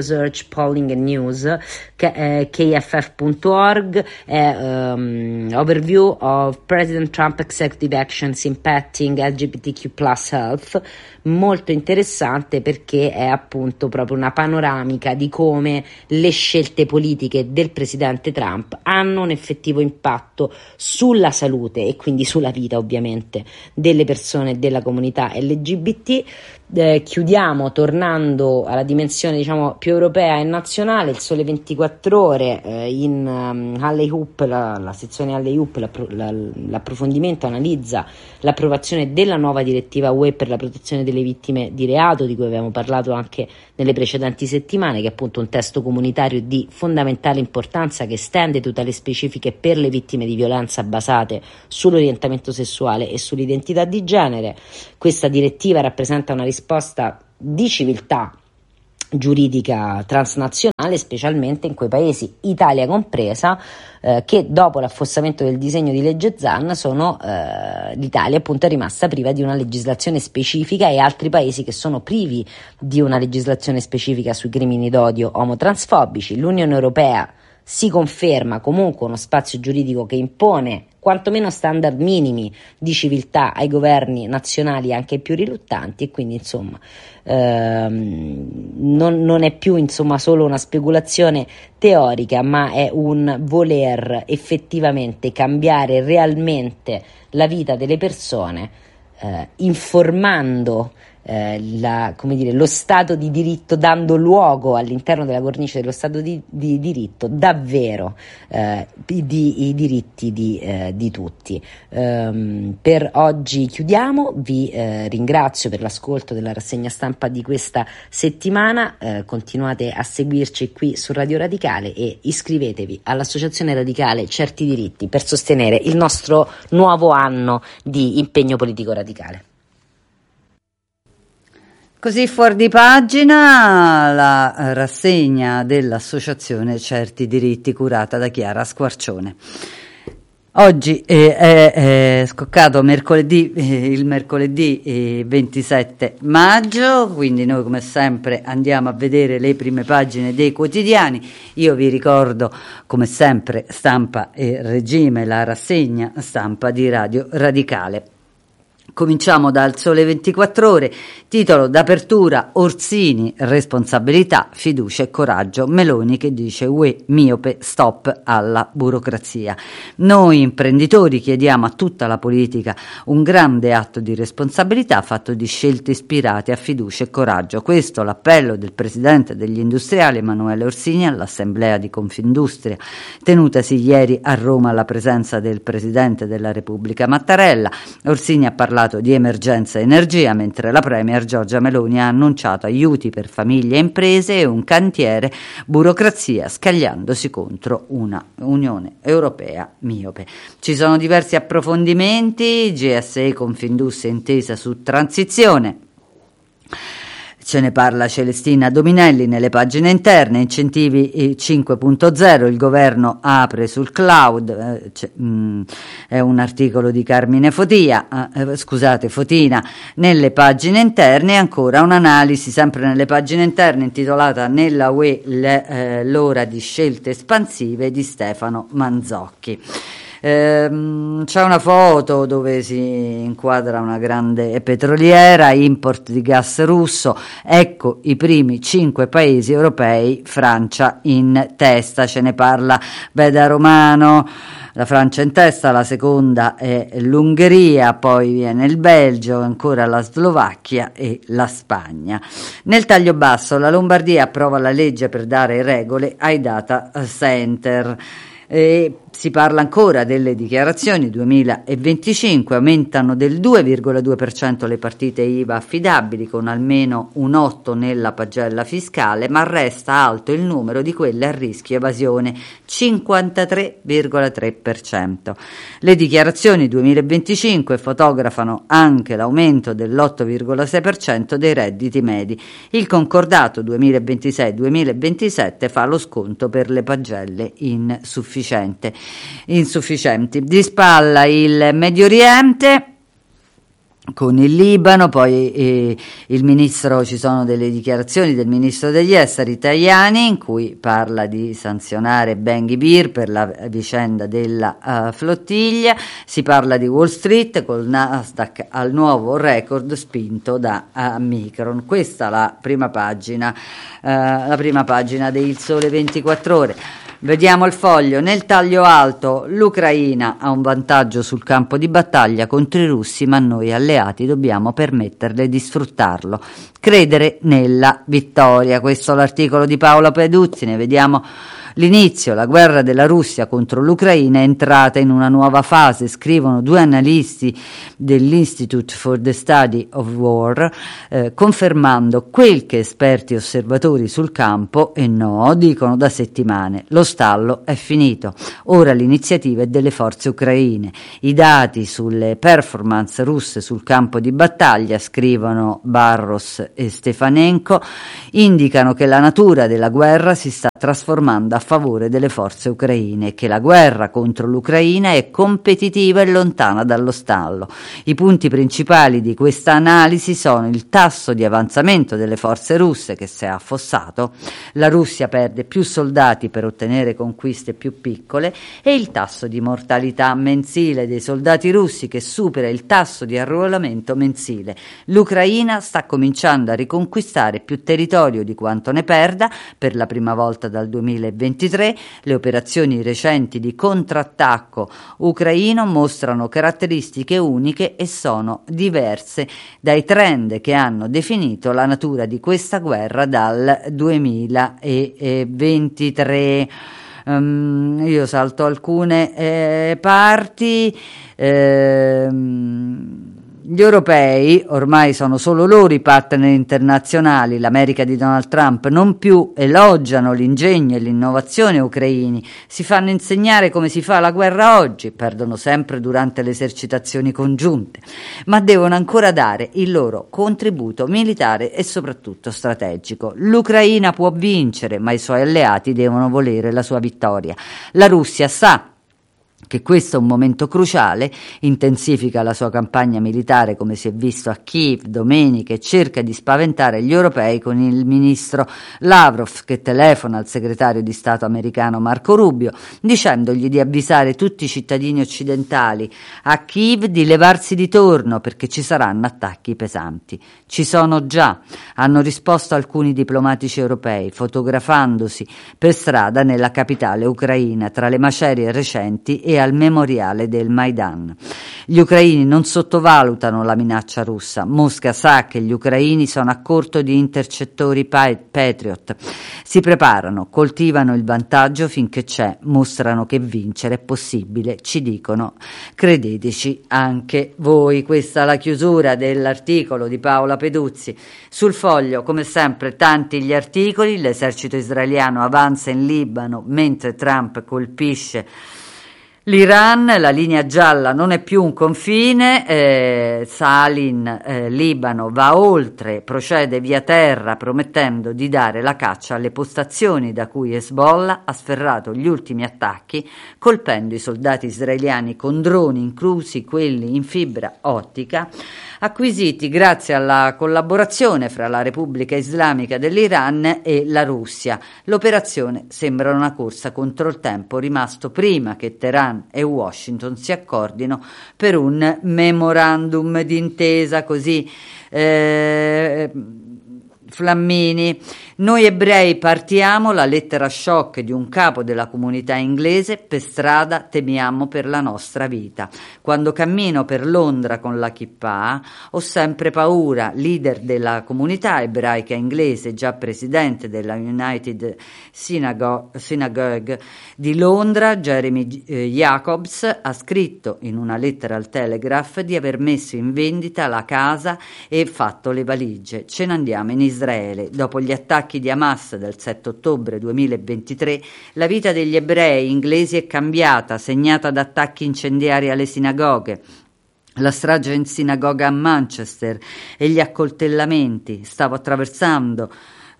Research, Polling and News, che è K F F punto org, è um, Overview of President Trump Executive Actions Impacting L G B T Q plus Health, molto interessante perché è appunto proprio una panoramica di come le scelte politiche del presidente Trump hanno un effettivo impatto sulla salute e quindi sulla vita ovviamente delle persone della comunità L G B T. Eh, chiudiamo tornando alla dimensione diciamo più europea e nazionale. Il Sole ventiquattro Ore eh, in um, Halley Hoop, la, la sezione Halley Hoop, la, la, l'approfondimento analizza l'approvazione della nuova direttiva U E per la protezione delle vittime di reato, di cui abbiamo parlato anche nelle precedenti settimane, che è appunto un testo comunitario di fondamentale importanza che estende tutele specifiche per le vittime di violenza basate sull'orientamento sessuale e sull'identità di genere. Questa direttiva rappresenta una risposta di civiltà giuridica transnazionale, specialmente in quei paesi, Italia compresa, eh, che dopo l'affossamento del disegno di legge Zan sono eh, l'Italia appunto è rimasta priva di una legislazione specifica, e altri paesi che sono privi di una legislazione specifica sui crimini d'odio omotransfobici. L'Unione Europea si conferma comunque uno spazio giuridico che impone quantomeno standard minimi di civiltà ai governi nazionali, anche più riluttanti, e quindi insomma ehm, non, non è più insomma solo una speculazione teorica, ma è un voler effettivamente cambiare realmente la vita delle persone, eh, informando Eh, la, come dire, lo Stato di diritto, dando luogo all'interno della cornice dello Stato di, di diritto davvero eh, di, i diritti di, eh, di tutti. Um, per oggi chiudiamo, vi eh, ringrazio per l'ascolto della rassegna stampa di questa settimana, eh, continuate a seguirci qui su Radio Radicale e iscrivetevi all'Associazione Radicale Certi Diritti per sostenere il nostro nuovo anno di impegno politico radicale. Così fuori di pagina la rassegna dell'Associazione Certi Diritti curata da Chiara Squarcione. Oggi eh, è, è scoccato mercoledì, eh, il mercoledì eh, ventisette maggio, quindi noi come sempre andiamo a vedere le prime pagine dei quotidiani. Io vi ricordo come sempre Stampa e Regime, la rassegna stampa di Radio Radicale. Cominciamo dal Sole ventiquattro Ore, titolo d'apertura: Orsini, responsabilità, fiducia e coraggio. Meloni che dice U E miope, stop alla burocrazia. Noi imprenditori chiediamo a tutta la politica un grande atto di responsabilità fatto di scelte ispirate a fiducia e coraggio. Questo l'appello del presidente degli industriali Emanuele Orsini all'assemblea di Confindustria tenutasi ieri a Roma alla presenza del presidente della Repubblica Mattarella. Orsini ha parlato di emergenza energia, mentre la premier Giorgia Meloni ha annunciato aiuti per famiglie e imprese e un cantiere burocrazia, scagliandosi contro una Unione Europea miope. Ci sono diversi approfondimenti, G S E Confindustria intesa su transizione. Ce ne parla Celestina Dominelli nelle pagine interne. Incentivi cinque punto zero, il governo apre sul cloud, eh, mh, è un articolo di Carmine Fotia, eh, scusate Fotina nelle pagine interne. Ancora un'analisi sempre nelle pagine interne intitolata Nella U E le, eh, l'ora di scelte espansive di Stefano Manzocchi. Ehm, c'è una foto dove si inquadra una grande petroliera, import di gas russo, ecco i primi cinque paesi europei, Francia in testa, ce ne parla Beda Romano. La Francia in testa, la seconda è l'Ungheria, poi viene il Belgio, ancora la Slovacchia e la Spagna. Nel taglio basso la Lombardia approva la legge per dare regole ai data center. E si parla ancora delle dichiarazioni duemilaventicinque, aumentano del due virgola due per cento le partite I V A affidabili con almeno un otto nella pagella fiscale, ma resta alto il numero di quelle a rischio evasione, cinquantatré virgola tre per cento. Le dichiarazioni duemilaventicinque fotografano anche l'aumento dell'otto virgola sei per cento dei redditi medi. Il concordato duemilaventisei duemilaventisette fa lo sconto per le pagelle insufficiente. insufficienti. Di spalla il Medio Oriente. con il Libano. Poi eh, il ministro, ci sono delle dichiarazioni del ministro degli esteri Tajani in cui parla di sanzionare Ben Gvir per la vicenda della uh, flottiglia. Si parla di Wall Street col Nasdaq al nuovo record spinto da uh, Micron. Questa la prima pagina, uh, la prima pagina del Sole ventiquattro Ore. Vediamo il Foglio. Nel taglio alto, l'Ucraina ha un vantaggio sul campo di battaglia contro i russi, ma noi alleati dobbiamo permetterle di sfruttarlo. Credere nella vittoria. Questo è l'articolo di Paola Peduzzi. Ne vediamo l'inizio. La guerra della Russia contro l'Ucraina è entrata in una nuova fase, scrivono due analisti dell'Institute for the Study of War, eh, confermando quel che esperti osservatori sul campo e no dicono da settimane. Lo stallo è finito. Ora l'iniziativa è delle forze ucraine. I dati sulle performance russe sul campo di battaglia, scrivono Barros e Stefanenko, indicano che la natura della guerra si sta trasformando a favore delle forze ucraine e che la guerra contro l'Ucraina è competitiva e lontana dallo stallo. I punti principali di questa analisi sono il tasso di avanzamento delle forze russe che si è affossato, la Russia perde più soldati per ottenere conquiste più piccole e il tasso di mortalità mensile dei soldati russi che supera il tasso di arruolamento mensile. L'Ucraina sta cominciando a riconquistare più territorio di quanto ne perda. Per la prima volta dal duemilaventitré le operazioni recenti di contrattacco ucraino mostrano caratteristiche uniche e sono diverse dai trend che hanno definito la natura di questa guerra dal duemilaventitré. Um, io salto alcune eh, parti. ehm Gli europei, ormai sono solo loro i partner internazionali, l'America di Donald Trump non più, elogiano l'ingegno e l'innovazione ucraini, si fanno insegnare come si fa la guerra oggi, perdono sempre durante le esercitazioni congiunte, ma devono ancora dare il loro contributo militare e soprattutto strategico. L'Ucraina può vincere, ma i suoi alleati devono volere la sua vittoria. La Russia sa che questo è un momento cruciale, intensifica la sua campagna militare come si è visto a Kiev domenica e cerca di spaventare gli europei con il ministro Lavrov che telefona al segretario di Stato americano Marco Rubio dicendogli di avvisare tutti i cittadini occidentali a Kiev di levarsi di torno perché ci saranno attacchi pesanti. Ci sono già, hanno risposto alcuni diplomatici europei fotografandosi per strada nella capitale ucraina tra le macerie recenti e al memoriale del Maidan. Gli ucraini non sottovalutano la minaccia russa. Mosca sa che gli ucraini sono a corto di intercettori Patriot. Si preparano, coltivano il vantaggio finché c'è, mostrano che vincere è possibile, ci dicono. Credeteci anche voi. Questa è la chiusura dell'articolo di Paola Peduzzi. Sul Foglio, come sempre, tanti gli articoli. L'esercito israeliano avanza in Libano mentre Trump colpisce l'Iran, la linea gialla non è più un confine, eh, Salin, eh, Libano, va oltre, procede via terra promettendo di dare la caccia alle postazioni da cui Hezbollah ha sferrato gli ultimi attacchi, colpendo i soldati israeliani con droni, inclusi quelli in fibra ottica, acquisiti grazie alla collaborazione fra la Repubblica Islamica dell'Iran e la Russia. L'operazione sembra una corsa contro il tempo, rimasto prima che Teheran e Washington si accordino per un memorandum d'intesa, così eh, Flammini. Noi ebrei partiamo, la lettera shock di un capo della comunità inglese, per strada temiamo per la nostra vita. Quando cammino per Londra con la kippah ho sempre paura. Leader della comunità ebraica inglese, già presidente della United Synagogue, Synagogue di Londra, Jeremy eh, Jacobs, ha scritto in una lettera al Telegraph di aver messo in vendita la casa e fatto le valigie. Ce ne andiamo in Israele. Dopo gli attacchi di Hamas del sette ottobre duemilaventitré, la vita degli ebrei inglesi è cambiata, segnata da attacchi incendiari alle sinagoghe, la strage in sinagoga a Manchester e gli accoltellamenti. Stavo attraversando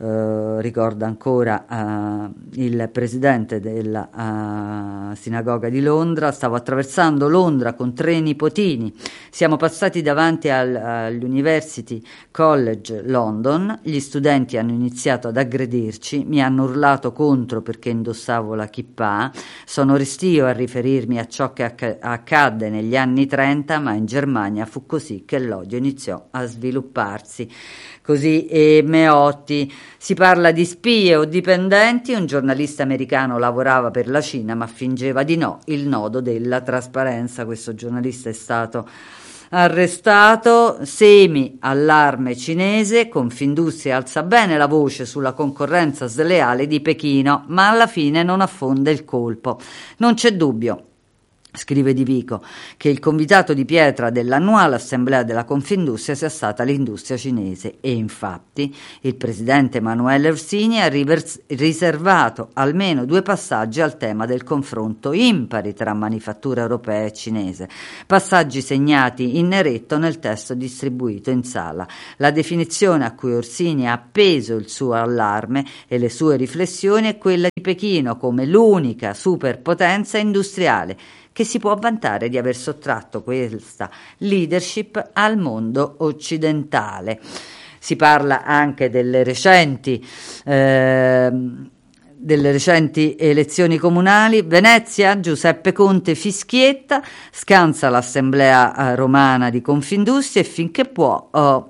eh, ricorda ancora eh, il presidente della eh, sinagoga di Londra: stavo attraversando Londra con tre nipotini, siamo passati davanti al, all'University College London, gli studenti hanno iniziato ad aggredirci, mi hanno urlato contro perché indossavo la kippah, sono restio a riferirmi a ciò che acc- accadde negli anni trenta, ma in Germania fu così che l'odio iniziò a svilupparsi. Così e Meotti. Si parla di spie o dipendenti, un giornalista americano lavorava per la Cina ma fingeva di no, il nodo della trasparenza. Questo giornalista è stato arrestato. Semi allarme cinese, Confindustria alza bene la voce sulla concorrenza sleale di Pechino, ma alla fine non affonda il colpo. Non c'è dubbio, scrive Di Vico, che il convitato di pietra dell'annuale assemblea della Confindustria sia stata l'industria cinese, e infatti il presidente Emanuele Orsini ha rivers- riservato almeno due passaggi al tema del confronto impari tra manifattura europea e cinese, passaggi segnati in neretto nel testo distribuito in sala. La definizione a cui Orsini ha appeso il suo allarme e le sue riflessioni è quella di Pechino come l'unica superpotenza industriale che si può vantare di aver sottratto questa leadership al mondo occidentale. Si parla anche delle recenti eh, delle recenti elezioni comunali. Venezia, Giuseppe Conte fischietta, scansa l'assemblea romana di Confindustria e finché può oh,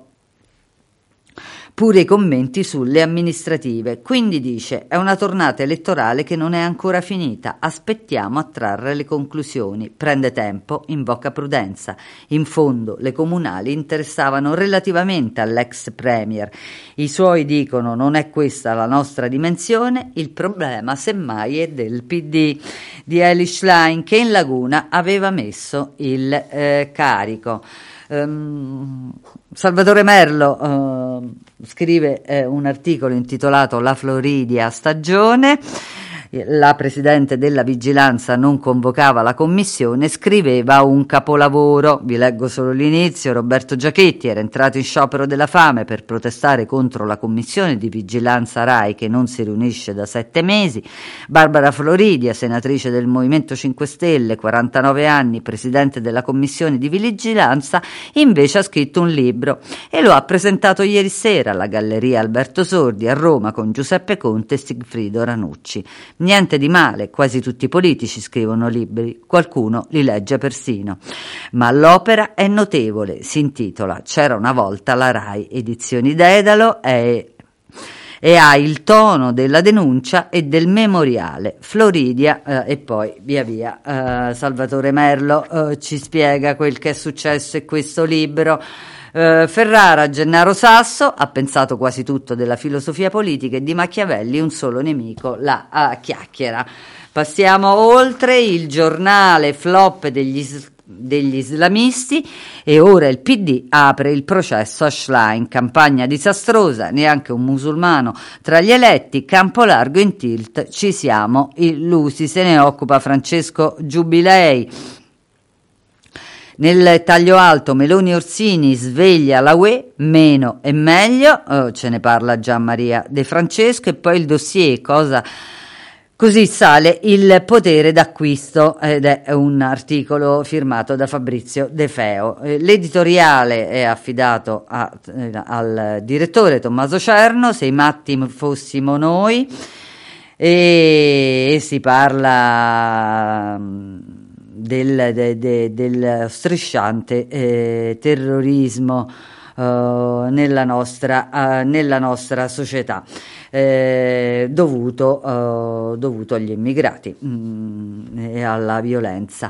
pure i commenti sulle amministrative. Quindi dice: è una tornata elettorale che non è ancora finita, aspettiamo a trarre le conclusioni, prende tempo, invoca prudenza. In fondo le comunali interessavano relativamente all'ex premier, i suoi dicono non è questa la nostra dimensione, il problema semmai è del P D, di Eli Schlein, che in Laguna aveva messo il eh, carico. Um, Salvatore Merlo uh, scrive eh, un articolo intitolato La Floridia stagione. La presidente della vigilanza non convocava la commissione, scriveva un capolavoro. Vi leggo solo l'inizio. Roberto Giachetti era entrato in sciopero della fame per protestare contro la commissione di vigilanza RAI che non si riunisce da sette mesi. Barbara Floridia, senatrice del Movimento cinque Stelle, quarantanove anni, presidente della commissione di vigilanza, invece ha scritto un libro e lo ha presentato ieri sera alla Galleria Alberto Sordi a Roma con Giuseppe Conte e Sigfrido Ranucci. Niente di male, quasi tutti i politici scrivono libri, qualcuno li legge persino. Ma l'opera è notevole, si intitola C'era una volta la RAI, edizioni Dedalo, è e ha il tono della denuncia e del memoriale. Floridia eh, e poi via via eh, Salvatore Merlo eh, ci spiega quel che è successo in questo libro. Uh, Ferrara, Gennaro Sasso, ha pensato quasi tutto della filosofia politica e di Machiavelli, un solo nemico, la uh, chiacchiera. Passiamo oltre. Il Giornale, flop degli, degli islamisti, e ora il P D apre il processo a Schlein, campagna disastrosa, neanche un musulmano tra gli eletti, campo largo in tilt, ci siamo illusi, se ne occupa Francesco Giubilei. Nel taglio alto Meloni Orsini sveglia la U E, meno e meglio, oh, ce ne parla Gianmaria De Francesco, e poi il dossier cosa così sale il potere d'acquisto, ed è un articolo firmato da Fabrizio De Feo. L'editoriale è affidato a, eh, al direttore Tommaso Cerno, Se i matti fossimo noi, e, e si parla Del, de, de, del strisciante eh, terrorismo uh, nella, nostra, uh, nella nostra società, eh, dovuto, uh, dovuto agli immigrati mh, e alla violenza,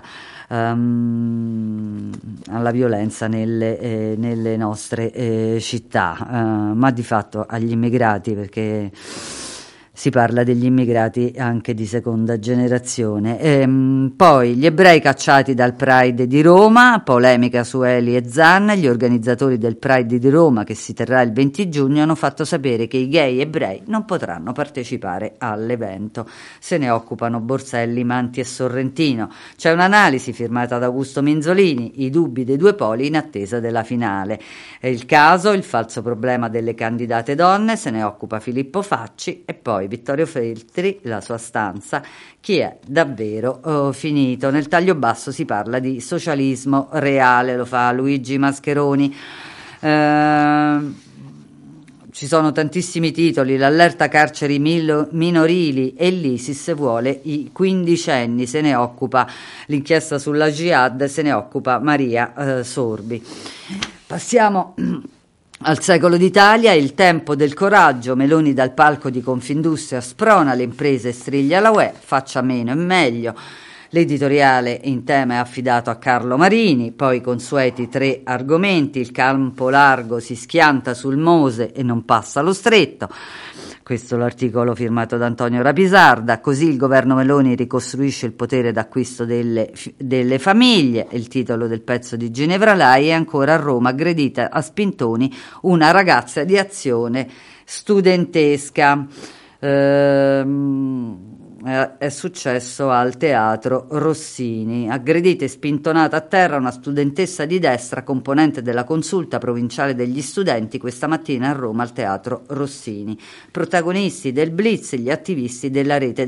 um, alla violenza nelle, eh, nelle nostre eh, città, uh, ma di fatto agli immigrati, perché si parla degli immigrati anche di seconda generazione. Ehm, poi gli ebrei cacciati dal Pride di Roma, polemica su Eli e Zan. Gli organizzatori del Pride di Roma, che si terrà il venti giugno, hanno fatto sapere che i gay ebrei non potranno partecipare all'evento. Se ne occupano Borselli, Manti e Sorrentino. C'è un'analisi firmata da Augusto Minzolini, i dubbi dei due poli in attesa della finale. È il caso, il falso problema delle candidate donne, se ne occupa Filippo Facci, e poi Vittorio Feltri, la sua stanza, chi è davvero oh, finito. Nel taglio basso si parla di socialismo reale, lo fa Luigi Mascheroni. Eh, ci sono tantissimi titoli: l'allerta carceri mil- minorili e l'ISIS vuole i quindicenni, se ne occupa l'inchiesta sulla jihad, se ne occupa Maria eh, Sorbi. Passiamo al secolo d'Italia, il tempo del coraggio. Meloni dal palco di Confindustria sprona le imprese e striglia la U E, faccia meno e meglio. L'editoriale in tema è affidato a Carlo Marini. Poi consueti tre argomenti: il campo largo si schianta sul Mose e non passa lo stretto. Questo è l'articolo firmato da Antonio Rapisarda. Così il governo Meloni ricostruisce il potere d'acquisto delle, delle famiglie. Il titolo del pezzo di Ginevra Lai. È ancora a Roma aggredita a spintoni una ragazza di Azione Studentesca. Ehm... è successo al Teatro Rossini. Aggredita e spintonata a terra una studentessa di destra, componente della consulta provinciale degli studenti, questa mattina a Roma al Teatro Rossini. Protagonisti del blitz gli attivisti della rete